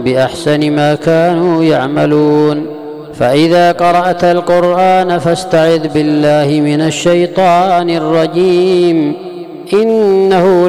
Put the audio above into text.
بأحسن ما كانوا يعملون. فإذا قرأت القرآن فاستعذ بالله من الشيطان الرجيم، إنه